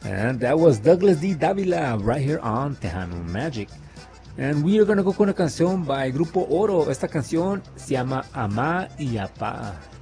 And that was Douglas D. Davila right here on Tejano Magic. And we are gonna go con una canción by Grupo Oro. Esta canción se llama Amá y Apá.